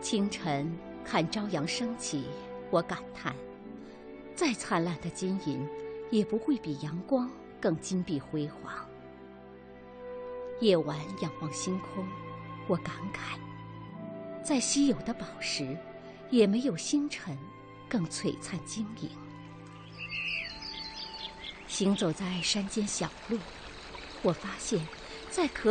清晨看朝阳升起，我感叹，再灿烂的金银，也不会比阳光更金碧辉煌。夜晚仰望星空，我感慨，再稀有的宝石，也没有星辰更璀璨晶莹。行走在山间小路，我发现，在可